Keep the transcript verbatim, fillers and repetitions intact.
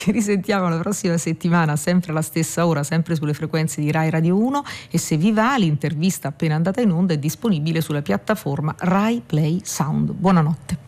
Ci risentiamo la prossima settimana, sempre alla stessa ora, sempre sulle frequenze di Rai Radio uno, e se vi va l'intervista appena andata in onda è disponibile sulla piattaforma Rai Play Sound. Buonanotte.